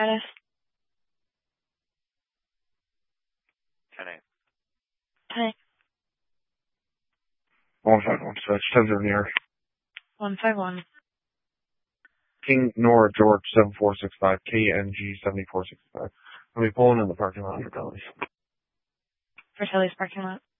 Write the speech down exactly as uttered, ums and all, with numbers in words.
Status. ten eight. ten eight. one five one six, ten zero near. one five one. King Nora George seven four six five, K N G seven four six five. I'll be pulling in the parking lot for Kelly's. For Kelly's parking lot.